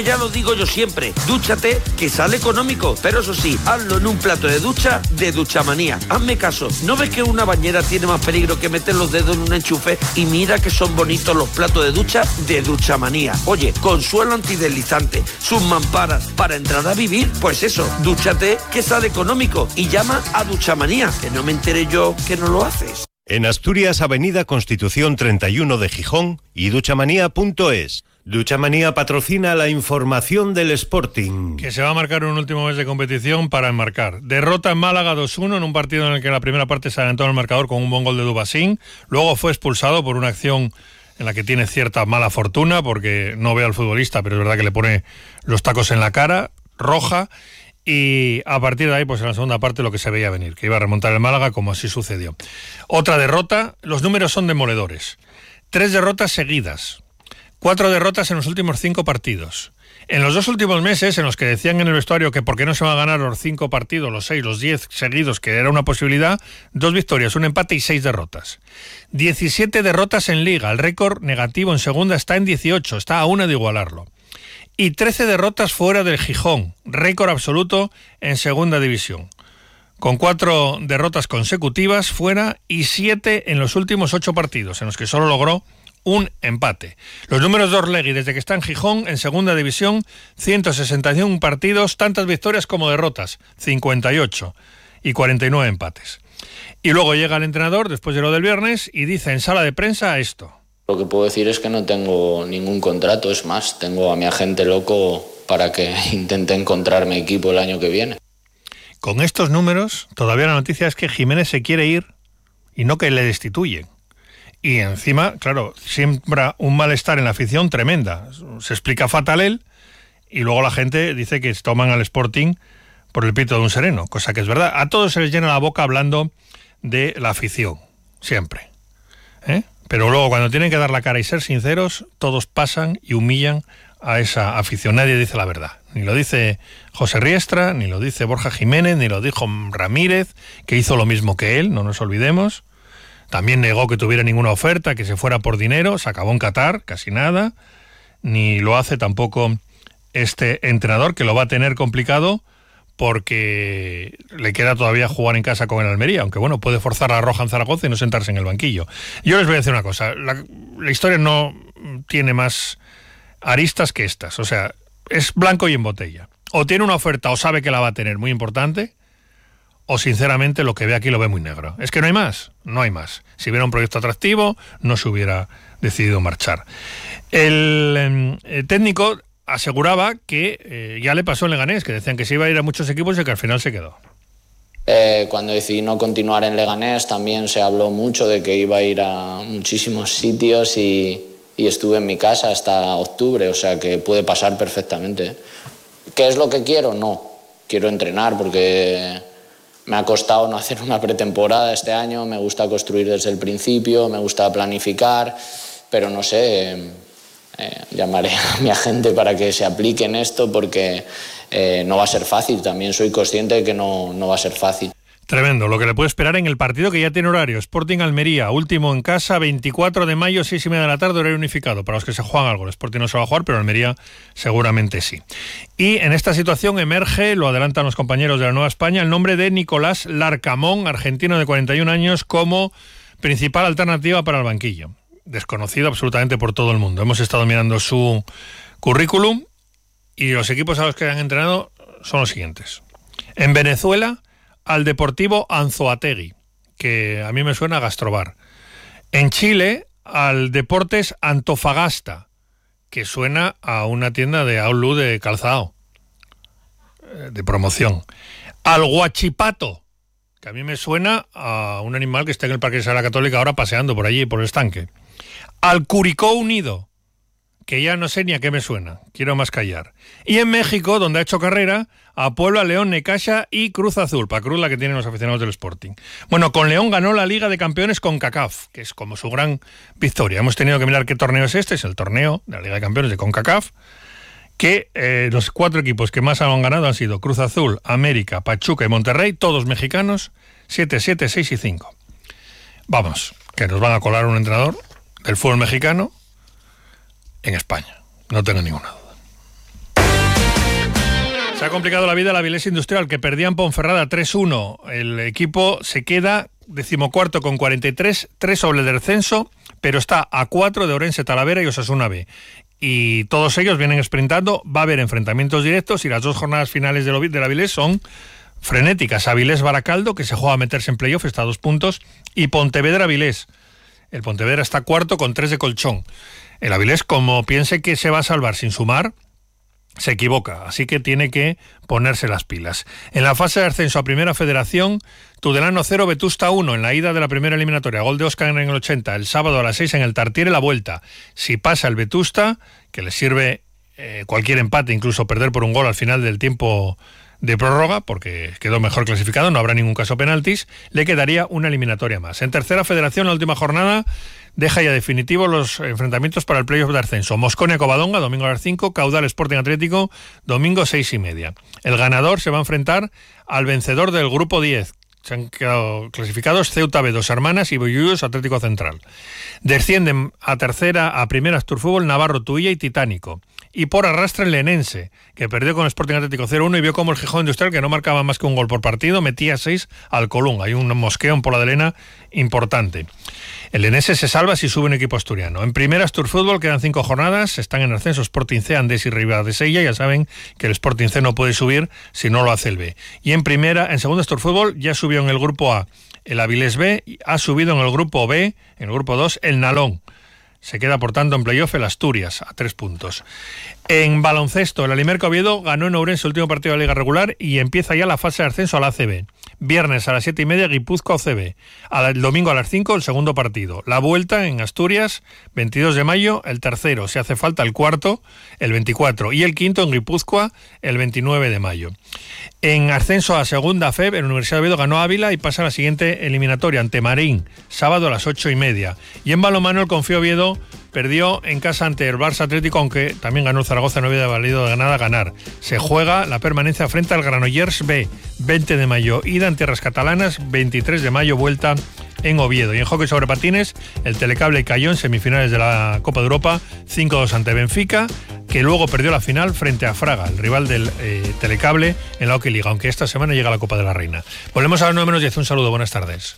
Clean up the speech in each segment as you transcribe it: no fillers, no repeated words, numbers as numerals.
Ya lo digo yo siempre, dúchate, que sale económico, pero eso sí, hazlo en un plato de ducha de Duchamanía. Hazme caso, ¿no ves que una bañera tiene más peligro que meter los dedos en un enchufe? Y mira que son bonitos los platos de ducha de Duchamanía. Oye, con suelo antideslizante, sus mamparas, para entrar a vivir, pues eso, dúchate, que sale económico. Y llama a Duchamanía, que no me enteré yo que no lo haces. En Asturias, Avenida Constitución 31 de Gijón y duchamanía.es. Duchamanía patrocina la información del Sporting. Que se va a marcar un último mes de competición para enmarcar. Derrota en Málaga 2-1 en un partido en el que la primera parte se adelantó en el marcador con un buen gol de Dubasín. Luego fue expulsado por una acción en la que tiene cierta mala fortuna, porque no ve al futbolista, pero es verdad que le pone los tacos en la cara, roja. Y a partir de ahí, pues en la segunda parte lo que se veía venir, que iba a remontar el Málaga, como así sucedió. Otra derrota, los números son demoledores. 3 derrotas seguidas. 4 derrotas en los últimos 5 partidos. En los 2 últimos meses, en los que decían en el vestuario que por qué no se van a ganar los 5 partidos, los 6, los 10 seguidos, que era una posibilidad, 2 victorias, un empate y 6 derrotas. 17 derrotas en Liga, el récord negativo en segunda está en 18, está a una de igualarlo. Y 13 derrotas fuera del Gijón, récord absoluto en segunda división. Con 4 derrotas consecutivas fuera y 7 en los últimos 8 partidos, en los que solo logró un empate. Los números de Orlegui desde que está en Gijón, en segunda división, 161 partidos, tantas victorias como derrotas, 58 y 49 empates. Y luego llega el entrenador, después de lo del viernes, y dice en sala de prensa esto. Lo que puedo decir es que no tengo ningún contrato, es más, tengo a mi agente loco para que intente encontrarme equipo el año que viene. Con estos números, todavía la noticia es que Jiménez se quiere ir y no que le destituyen. Y encima, claro, siembra un malestar en la afición tremenda. Se explica fatal él y luego la gente dice que toman al Sporting por el pito de un sereno, cosa que es verdad. A todos se les llena la boca hablando de la afición, siempre. Pero luego cuando tienen que dar la cara y ser sinceros, todos pasan y humillan a esa afición. Nadie dice la verdad. Ni lo dice José Riestra, ni lo dice Borja Jiménez, ni lo dijo Ramírez, que hizo lo mismo que él, no nos olvidemos. También negó que tuviera ninguna oferta, que se fuera por dinero, se acabó en Qatar, casi nada. Ni lo hace tampoco este entrenador, que lo va a tener complicado porque le queda todavía jugar en casa con el Almería, aunque bueno, puede forzar a Roja en Zaragoza y no sentarse en el banquillo. Yo les voy a decir una cosa, la historia no tiene más aristas que estas, o sea, es blanco y en botella. O tiene una oferta o sabe que la va a tener, muy importante, o sinceramente lo que ve aquí lo ve muy negro. Es que no hay más, no hay más. Si hubiera un proyecto atractivo, no se hubiera decidido marchar. El técnico aseguraba que ya le pasó en Leganés, que decían que se iba a ir a muchos equipos y que al final se quedó. Cuando decidí no continuar en Leganés también se habló mucho de que iba a ir a muchísimos sitios y estuve en mi casa hasta octubre, o sea que puede pasar perfectamente. ¿Qué es lo que quiero? No, quiero entrenar porque me ha costado no hacer una pretemporada este año, me gusta construir desde el principio, me gusta planificar, pero no sé, llamaré a mi agente para que se aplique en esto porque no va a ser fácil, también soy consciente de que no va a ser fácil. Tremendo, lo que le puede esperar en el partido que ya tiene horario. Sporting Almería, último en casa, 24 de mayo, 6:30 de la tarde, horario unificado. Para los que se juegan algo, el Sporting no se va a jugar, pero Almería seguramente sí. Y en esta situación emerge, lo adelantan los compañeros de la Nueva España, el nombre de Nicolás Larcamón, argentino de 41 años, como principal alternativa para el banquillo. Desconocido absolutamente por todo el mundo. Hemos estado mirando su currículum y los equipos a los que han entrenado son los siguientes. En Venezuela, al Deportivo Anzoátegui, que a mí me suena a Gastrobar. En Chile, al Deportes Antofagasta, que suena a una tienda de Aulú de calzado, de promoción. Al Huachipato, que a mí me suena a un animal que está en el Parque de Sala Católica ahora paseando por allí, por el estanque. Al Curicó Unido, que ya no sé ni a qué me suena, quiero más callar. Y en México, donde ha hecho carrera, a Puebla, León, Necaxa y Cruz Azul, para Cruz la que tienen los aficionados del Sporting. Bueno, con León ganó la Liga de Campeones con CONCACAF, que es como su gran victoria. Hemos tenido que mirar qué torneo es este, es el torneo de la Liga de Campeones de CONCACAF, que los 4 equipos que más han ganado han sido Cruz Azul, América, Pachuca y Monterrey, todos mexicanos, 7, 7, 6 y 5. Vamos, que nos van a colar un entrenador del fútbol mexicano en España, no tengo ninguna duda. Se ha complicado la vida a la Avilés Industrial, que perdía en Ponferrada 3-1. El equipo se queda 14º con 43, 3 sobre el descenso, pero está a 4 de Orense, Talavera y Osasuna B. Y todos ellos vienen sprintando, va a haber enfrentamientos directos y las 2 jornadas finales del Avilés son frenéticas. Avilés-Baracaldo, que se juega a meterse en playoff, está a 2 puntos, y Pontevedra-Avilés. El Pontevedra está 4º con 3 de colchón. El Avilés, como piense que se va a salvar sin sumar, se equivoca, así que tiene que ponerse las pilas. En la fase de ascenso a Primera Federación, Tudelano 0, Vetusta 1 en la ida de la primera eliminatoria, gol de Óscar en el 80, el sábado a las 6 en el Tartiere la vuelta. Si pasa el Vetusta, que le sirve cualquier empate, incluso perder por un gol al final del tiempo de prórroga, porque quedó mejor clasificado, no habrá ningún caso penaltis, le quedaría una eliminatoria más. En Tercera Federación, la última jornada deja ya definitivo los enfrentamientos para el playoff de ascenso. Mosconia-Covadonga, domingo a las 5, Caudal Sporting Atlético, domingo 6:30. El ganador se va a enfrentar al vencedor del grupo 10. Se han quedado clasificados Ceuta B, Dos Hermanas y Bollullos Atlético Central. Descienden a Primera Asturfútbol, Navarro, Tuilla y Titánico. Y por arrastre el Lenense, que perdió con Sporting Atlético 0-1 y vio como el Gijón Industrial, que no marcaba más que un gol por partido, metía 6 al Colún. Hay un mosqueo en Pola de Lena importante. El Lenense se salva si sube un equipo asturiano. En Primera Asturfútbol quedan 5 jornadas, están en ascenso Sporting C, Andés y Ribera de Sella. Ya saben que el Sporting C no puede subir si no lo hace el B. Y en Segunda Asturfútbol ya subió en el grupo A el Avilés B, ha subido en el grupo B, en el grupo 2, el Nalón. Se queda, por tanto, en playoff el Asturias, a 3 puntos. En baloncesto, el Alimerca Oviedo ganó en Ourense el último partido de la Liga Regular y empieza ya la fase de ascenso a la ACB. Viernes a las 7:30, Guipúzcoa OCB. El domingo a las 5, el segundo partido. La vuelta en Asturias, 22 de mayo, el tercero. Si hace falta, el cuarto, el 24. Y el quinto en Guipúzcoa, el 29 de mayo. En ascenso a Segunda FEB, el Universidad de Oviedo ganó Ávila y pasa a la siguiente eliminatoria ante Marín, sábado a las 8:30. Y en balonmano, el Confío Oviedo perdió en casa ante el Barça Atlético, aunque también ganó el Zaragoza, no había valido de nada ganar. Se juega la permanencia frente al Granollers B, 20 de mayo, ida en tierras catalanas, 23 de mayo, vuelta en Oviedo. Y en hockey sobre patines, el Telecable cayó en semifinales de la Copa de Europa, 5-2 ante Benfica, que luego perdió la final frente a Fraga, el rival del Telecable en la Hockey Liga, aunque esta semana llega la Copa de la Reina. Volvemos a las 9:10. Un saludo, buenas tardes.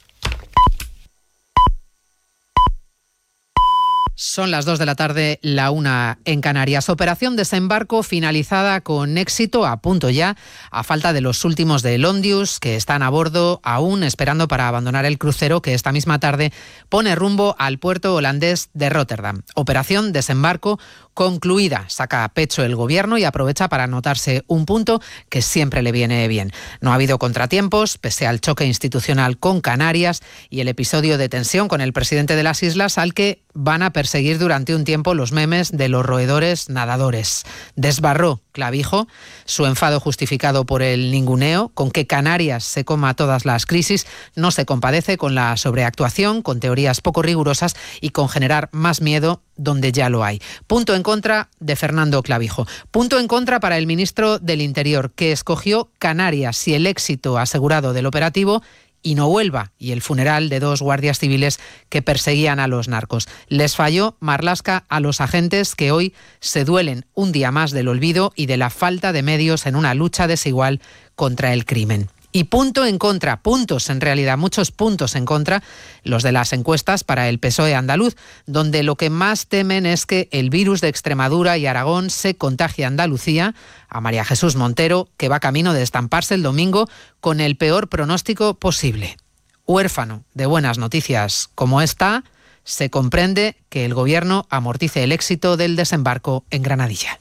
Son las 2 de la tarde, la 1 en Canarias. Operación desembarco finalizada con éxito, a punto ya, a falta de los últimos del Ondius, que están a bordo aún esperando para abandonar el crucero que esta misma tarde pone rumbo al puerto holandés de Rotterdam. Operación desembarco concluida. Saca a pecho el gobierno y aprovecha para anotarse un punto que siempre le viene bien. No ha habido contratiempos, pese al choque institucional con Canarias y el episodio de tensión con el presidente de las islas, al que van a perseguir durante un tiempo los memes de los roedores nadadores. Desbarró Clavijo su enfado justificado por el ninguneo, con que Canarias se coma todas las crisis. No se compadece con la sobreactuación, con teorías poco rigurosas y con generar más miedo donde ya lo hay. Punto en contra de Fernando Clavijo. Punto en contra para el ministro del Interior, que escogió Canarias y el éxito asegurado del operativo y no Huelva, y el funeral de 2 guardias civiles que perseguían a los narcos. Les falló Marlaska a los agentes, que hoy se duelen un día más del olvido y de la falta de medios en una lucha desigual contra el crimen. Y punto en contra, puntos en realidad, muchos puntos en contra, los de las encuestas para el PSOE andaluz, donde lo que más temen es que el virus de Extremadura y Aragón se contagie a Andalucía, a María Jesús Montero, que va camino de estamparse el domingo con el peor pronóstico posible. Huérfano de buenas noticias como esta, se comprende que el gobierno amortice el éxito del desembarco en Granadilla.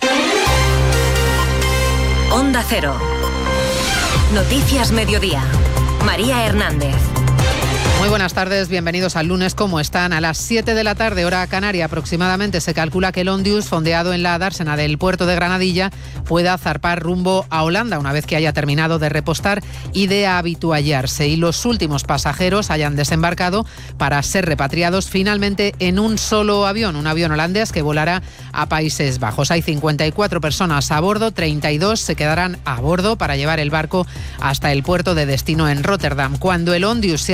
Onda Cero. Noticias Mediodía. María Hernández. Muy buenas tardes, bienvenidos al lunes. ¿Cómo están? A las 7 de la tarde, hora canaria aproximadamente, se calcula que el Ondius, fondeado en la dársena del puerto de Granadilla, pueda zarpar rumbo a Holanda una vez que haya terminado de repostar y de habituallarse, y los últimos pasajeros hayan desembarcado para ser repatriados finalmente en un solo avión, un avión holandés que volará a Países Bajos. Hay 54 personas a bordo, 32 se quedarán a bordo para llevar el barco hasta el puerto de destino en Rotterdam. Cuando el Ondius se haya marchado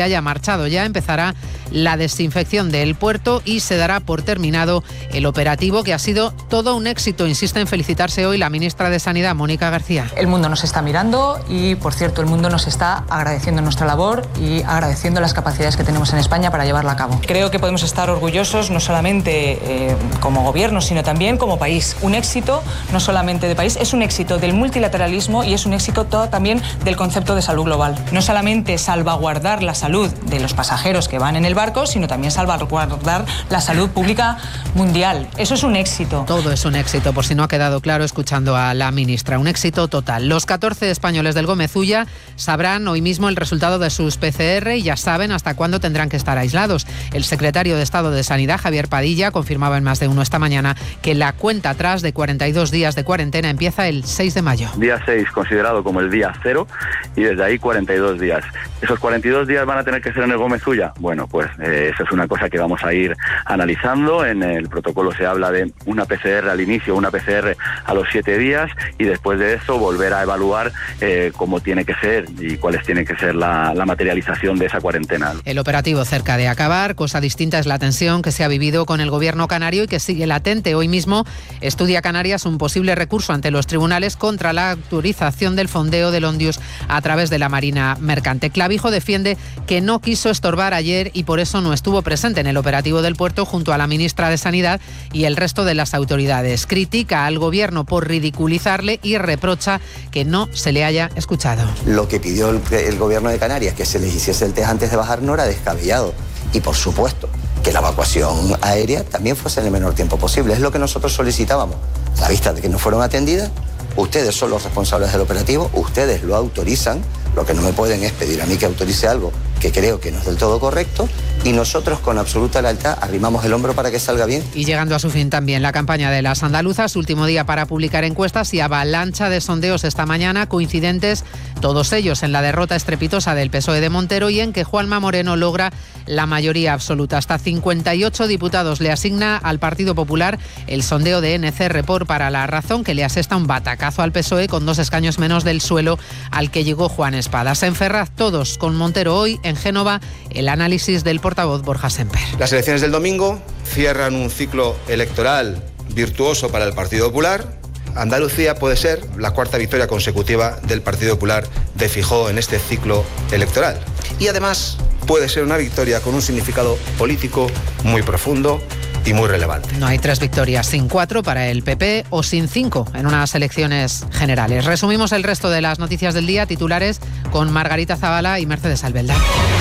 marchado ya, empezará la desinfección del puerto y se dará por terminado el operativo, que ha sido todo un éxito. Insiste en felicitarse hoy la ministra de Sanidad, Mónica García. El mundo nos está mirando y, por cierto, el mundo nos está agradeciendo nuestra labor y agradeciendo las capacidades que tenemos en España para llevarla a cabo. Creo que podemos estar orgullosos no solamente como gobierno, sino también como país. Un éxito no solamente de país, es un éxito del multilateralismo y es un éxito también del concepto de salud global. No solamente salvaguardar la salud de los pasajeros que van en el barco, sino también salvaguardar la salud pública mundial. Eso es un éxito. Todo es un éxito, por si no ha quedado claro escuchando a la ministra. Un éxito total. Los 14 españoles del Gómez Ulla sabrán hoy mismo el resultado de sus PCR y ya saben hasta cuándo tendrán que estar aislados. El secretario de Estado de Sanidad, Javier Padilla, confirmaba en Más de Uno esta mañana que la cuenta atrás de 42 días de cuarentena empieza el 6 de mayo. Día 6 considerado como el día 0 y desde ahí 42 días. ¿Esos 42 días van a tener que ser en el Gómez Ulla? Bueno, pues eso es una cosa que vamos a ir analizando. En el protocolo se habla de una PCR al inicio, una PCR a los 7 días y después de eso volver a evaluar cómo tiene que ser y cuáles tiene que ser la materialización de esa cuarentena. El operativo cerca de acabar. Cosa distinta es la tensión que se ha vivido con el gobierno canario y que sigue latente. Hoy mismo estudia Canarias un posible recurso ante los tribunales contra la autorización del fondeo del Ondius a través de la Marina Mercante. Clavijo defiende que no quiso estorbar ayer y por eso no estuvo presente en el operativo del puerto junto a la ministra de Sanidad y el resto de las autoridades. Critica al gobierno por ridiculizarle y reprocha que no se le haya escuchado. Lo que pidió el gobierno de Canarias, que se les hiciese el test antes de bajar, no era descabellado. Y por supuesto, que la evacuación aérea también fuese en el menor tiempo posible. Es lo que nosotros solicitábamos. A la vista de que no fueron atendidas, ustedes son los responsables del operativo, ustedes lo autorizan. Lo que no me pueden es pedir a mí que autorice algo que creo que no es del todo correcto y nosotros con absoluta lealtad arrimamos el hombro para que salga bien. Y llegando a su fin también la campaña de las andaluzas, último día para publicar encuestas y avalancha de sondeos esta mañana, coincidentes todos ellos en la derrota estrepitosa del PSOE de Montero y en que Juanma Moreno logra la mayoría absoluta. Hasta 58 diputados le asigna al Partido Popular el sondeo de NC Report para La Razón, que le asesta un batacazo al PSOE con 2 escaños menos del suelo al que llegó Juan Espadas. En Ferraz todos con Montero hoy. En Génova, el análisis del portavoz Borja Semper. Las elecciones del domingo cierran un ciclo electoral virtuoso para el Partido Popular. Andalucía puede ser la 4ª victoria consecutiva del Partido Popular de Feijóo en este ciclo electoral. Y además puede ser una victoria con un significado político muy profundo y muy relevante. No hay 3 victorias sin 4 para el PP o sin 5 en unas elecciones generales. Resumimos el resto de las noticias del día, titulares con Margarita Zavala y Mercedes Albelda.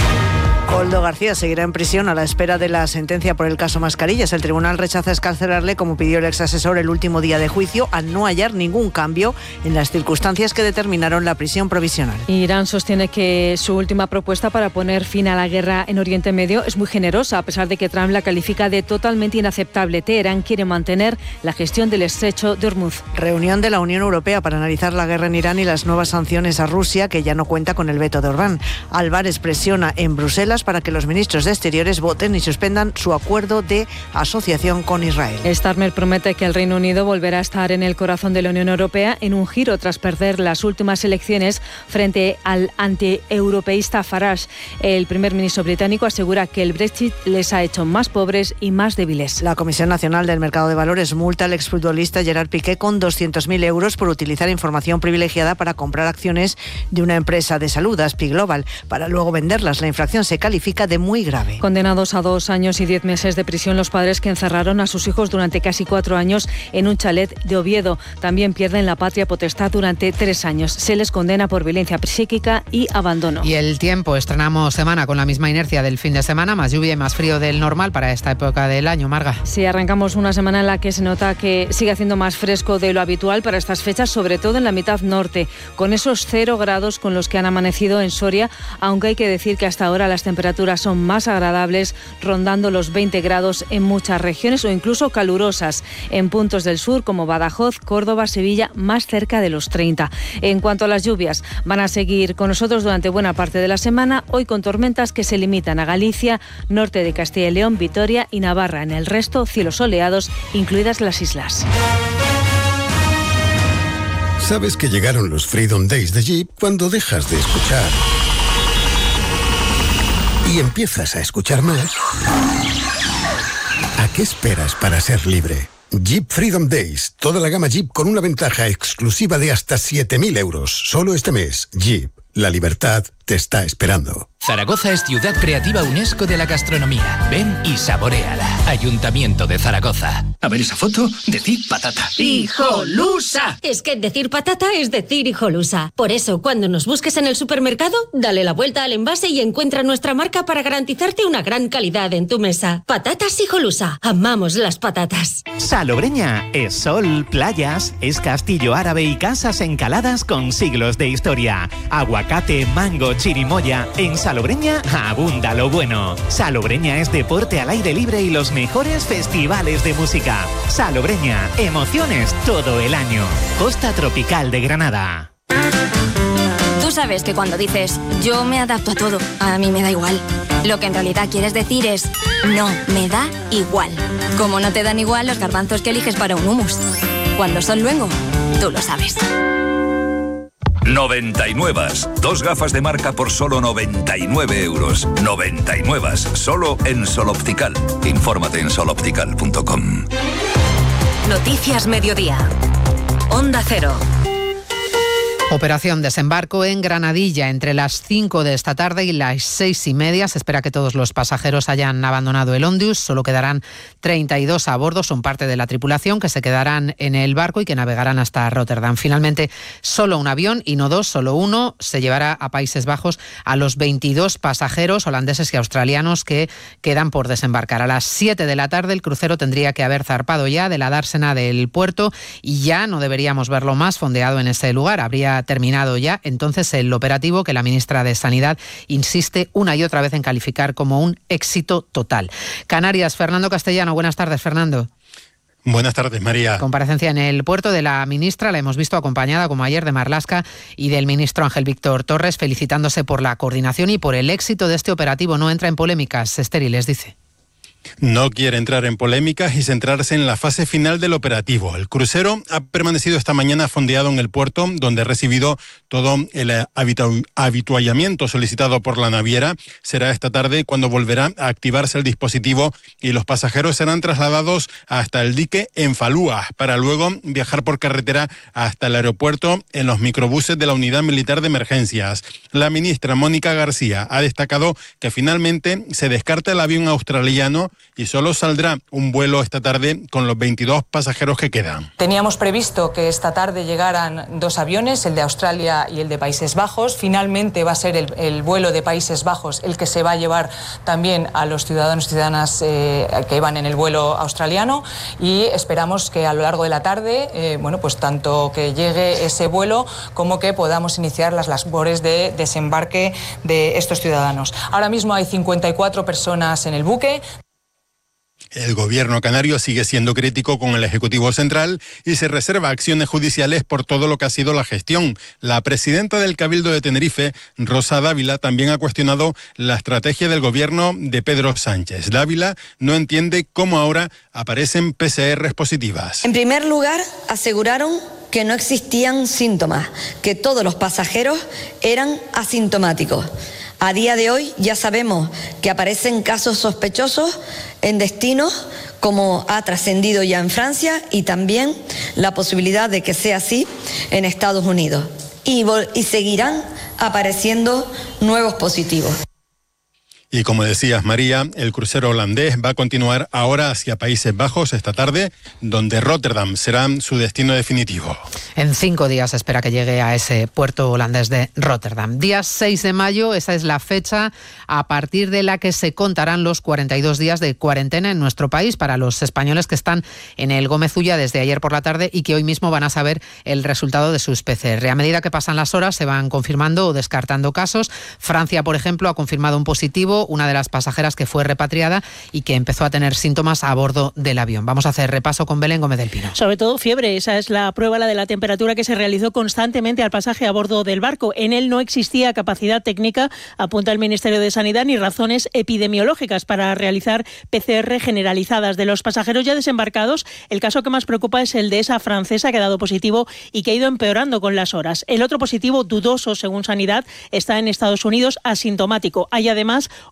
Koldo García seguirá en prisión a la espera de la sentencia por el caso Mascarillas. El tribunal rechaza excarcelarle, como pidió el exasesor el último día de juicio, al no hallar ningún cambio en las circunstancias que determinaron la prisión provisional. Irán sostiene que su última propuesta para poner fin a la guerra en Oriente Medio es muy generosa, a pesar de que Trump la califica de totalmente inaceptable. Teherán quiere mantener la gestión del estrecho de Hormuz. Reunión de la Unión Europea para analizar la guerra en Irán y las nuevas sanciones a Rusia, que ya no cuenta con el veto de Orbán. Álvarez presiona en Bruselas para que los ministros de Exteriores voten y suspendan su acuerdo de asociación con Israel. Starmer promete que el Reino Unido volverá a estar en el corazón de la Unión Europea en un giro tras perder las últimas elecciones frente al antieuropeísta Farage. El primer ministro británico asegura que el Brexit les ha hecho más pobres y más débiles. La Comisión Nacional del Mercado de Valores multa al exfutbolista Gerard Piqué con 200.000 euros por utilizar información privilegiada para comprar acciones de una empresa de salud, Aspi Global, para luego venderlas. La infracción se califica de muy grave. Condenados a 2 años y 10 meses de prisión los padres que encerraron a sus hijos durante casi 4 años en un chalet de Oviedo. También pierden la patria potestad durante 3 años. Se les condena por violencia psíquica y abandono. Y el tiempo, estrenamos semana con la misma inercia del fin de semana, más lluvia y más frío del normal para esta época del año, Marga. Sí, arrancamos una semana en la que se nota que sigue haciendo más fresco de lo habitual para estas fechas, sobre todo en la mitad norte, con esos 0 grados con los que han amanecido en Soria, aunque hay que decir que hasta ahora las temperaturas son más agradables, rondando los 20 grados en muchas regiones o incluso calurosas en puntos del sur como Badajoz, Córdoba, Sevilla, más cerca de los 30. En cuanto a las lluvias, van a seguir con nosotros durante buena parte de la semana, hoy con tormentas que se limitan a Galicia, norte de Castilla y León, Vitoria y Navarra. En el resto, cielos soleados, incluidas las islas. ¿Sabes que llegaron los Freedom Days de Jeep cuando dejas de escuchar y empiezas a escuchar más, ¿a qué esperas para ser libre? Jeep Freedom Days. Toda la gama Jeep con una ventaja exclusiva de hasta 7.000 euros. Solo este mes. Jeep. La libertad te está esperando. Zaragoza es ciudad creativa UNESCO de la gastronomía. Ven y saboréala. Ayuntamiento de Zaragoza. A ver esa foto, decir patata. ¡Hijolusa! Es que decir patata es decir hijolusa. Por eso, cuando nos busques en el supermercado, dale la vuelta al envase y encuentra nuestra marca para garantizarte una gran calidad en tu mesa. Patatas hijolusa. Amamos las patatas. Salobreña es sol, playas, es castillo árabe y casas encaladas con siglos de historia. Aguacate, mango, chirimoya. En Salobreña abunda lo bueno. Salobreña es deporte al aire libre y los mejores festivales de música. Salobreña, emociones todo el año. Costa Tropical de Granada. Tú sabes que cuando dices yo me adapto a todo, a mí me da igual. Lo que en realidad quieres decir es no, me da igual. Como no te dan igual los garbanzos que eliges para un hummus. Cuando son luengo, tú lo sabes. 99. 2 gafas de marca por solo 99 euros. 99. Solo en Sol Optical. Infórmate en soloptical.com. Noticias Mediodía. Onda Cero. Operación desembarco en Granadilla entre las 5 de esta tarde y las 6:30. Se espera que todos los pasajeros hayan abandonado el Ondius. Solo quedarán 32 a bordo. Son parte de la tripulación que se quedarán en el barco y que navegarán hasta Rotterdam. Finalmente, solo un avión y no dos, solo uno, se llevará a Países Bajos a los 22 pasajeros holandeses y australianos que quedan por desembarcar. A las 7 de la tarde el crucero tendría que haber zarpado ya de la dársena del puerto y ya no deberíamos verlo más fondeado en ese lugar. Habría terminado ya entonces el operativo que la ministra de Sanidad insiste una y otra vez en calificar como un éxito total. Canarias, Fernando Castellano. Buenas tardes, Fernando. Buenas tardes, María. Comparecencia en el puerto de la ministra, la hemos visto acompañada, como ayer, de Marlaska y del ministro Ángel Víctor Torres, felicitándose por la coordinación y por el éxito de este operativo. No entra en polémicas estériles, dice. No quiere entrar en polémicas y centrarse en la fase final del operativo. El crucero ha permanecido esta mañana fondeado en el puerto, donde ha recibido todo el habituallamiento solicitado por la naviera. Será esta tarde cuando volverá a activarse el dispositivo y los pasajeros serán trasladados hasta el dique en Falúa, para luego viajar por carretera hasta el aeropuerto en los microbuses de la Unidad Militar de Emergencias. La ministra Mónica García ha destacado que finalmente se descarta el avión australiano y solo saldrá un vuelo esta tarde con los 22 pasajeros que quedan. Teníamos previsto que esta tarde llegaran 2 aviones, el de Australia y el de Países Bajos. Finalmente va a ser el vuelo de Países Bajos el que se va a llevar también a los ciudadanos y ciudadanas que iban en el vuelo australiano, y esperamos que a lo largo de la tarde, pues tanto que llegue ese vuelo como que podamos iniciar las labores de desembarque de estos ciudadanos. Ahora mismo hay 54 personas en el buque. El gobierno canario sigue siendo crítico con el Ejecutivo Central y se reserva acciones judiciales por todo lo que ha sido la gestión. La presidenta del Cabildo de Tenerife, Rosa Dávila, también ha cuestionado la estrategia del gobierno de Pedro Sánchez. Dávila no entiende cómo ahora aparecen PCRs positivas. En primer lugar, aseguraron que no existían síntomas, que todos los pasajeros eran asintomáticos. A día de hoy ya sabemos que aparecen casos sospechosos en destinos como ha trascendido ya en Francia, y también la posibilidad de que sea así en Estados Unidos. Y seguirán apareciendo nuevos positivos. Y como decías, María, el crucero holandés va a continuar ahora hacia Países Bajos esta tarde, donde Rotterdam será su destino definitivo. En 5 días se espera que llegue a ese puerto holandés de Rotterdam. Día 6 de mayo, esa es la fecha a partir de la que se contarán los 42 días de cuarentena en nuestro país para los españoles que están en el Gómez Ulla desde ayer por la tarde y que hoy mismo van a saber el resultado de sus PCR. A medida que pasan las horas se van confirmando o descartando casos. Francia, por ejemplo, ha confirmado un positivo, una de las pasajeras que fue repatriada y que empezó a tener síntomas a bordo del avión. Vamos a hacer repaso con Belén Gómez del Pino. Sobre todo fiebre, esa es la prueba, la de la temperatura que se realizó constantemente al pasaje a bordo del barco. En él no existía capacidad técnica, apunta el Ministerio de Sanidad, ni razones epidemiológicas para realizar PCR generalizadas. De los pasajeros ya desembarcados, el caso que más preocupa es el de esa francesa que ha dado positivo y que ha ido empeorando con las horas. El otro positivo, dudoso según Sanidad, está en Estados Unidos, asintomático. Hay además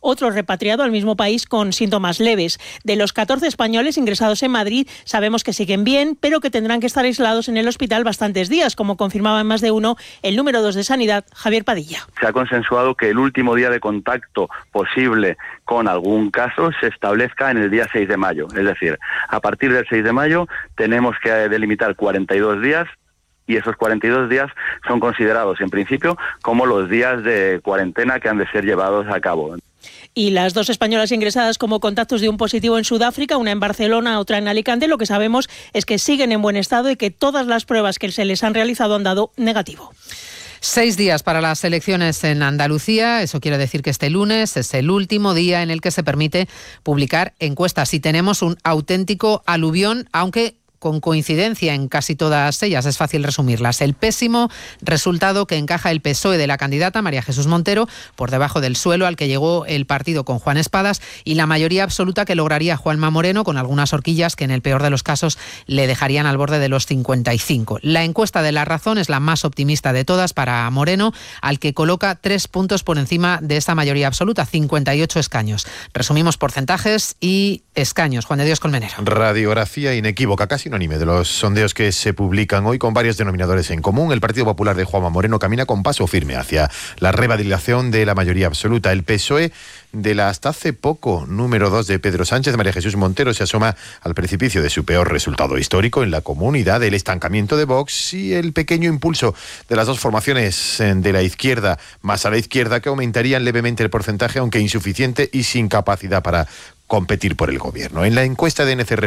otro repatriado al mismo país con síntomas leves. De los 14 españoles ingresados en Madrid, sabemos que siguen bien, pero que tendrán que estar aislados en el hospital bastantes días, como confirmaba en Más de Uno el número 2 de Sanidad, Javier Padilla. Se ha consensuado que el último día de contacto posible con algún caso se establezca en el día 6 de mayo. Es decir, a partir del 6 de mayo tenemos que delimitar 42 días y esos 42 días son considerados en principio como los días de cuarentena que han de ser llevados a cabo. Y las 2 españolas ingresadas como contactos de un positivo en Sudáfrica, una en Barcelona, otra en Alicante, lo que sabemos es que siguen en buen estado y que todas las pruebas que se les han realizado han dado negativo. 6 días para las elecciones en Andalucía. Eso quiere decir que este lunes es el último día en el que se permite publicar encuestas. Y tenemos un auténtico aluvión, aunque con coincidencia en casi todas ellas, es fácil resumirlas. El pésimo resultado que encaja el PSOE de la candidata María Jesús Montero, por debajo del suelo al que llegó el partido con Juan Espadas, y la mayoría absoluta que lograría Juanma Moreno, con algunas horquillas que en el peor de los casos le dejarían al borde de los 55. La encuesta de La Razón es la más optimista de todas para Moreno, al que coloca 3 puntos por encima de esa mayoría absoluta, 58 escaños. Resumimos porcentajes y escaños. Juan de Dios Colmenero. Radiografía inequívoca, casi unánime de los sondeos que se publican hoy, con varios denominadores en común. El Partido Popular de Juanma Moreno camina con paso firme hacia la revalidación de la mayoría absoluta. El PSOE de la hasta hace poco número 2 de Pedro Sánchez, María Jesús Montero, se asoma al precipicio de su peor resultado histórico en la comunidad, el estancamiento de Vox y el pequeño impulso de las 2 formaciones de la izquierda más a la izquierda, que aumentarían levemente el porcentaje, aunque insuficiente y sin capacidad para competir por el gobierno. En la encuesta de NCR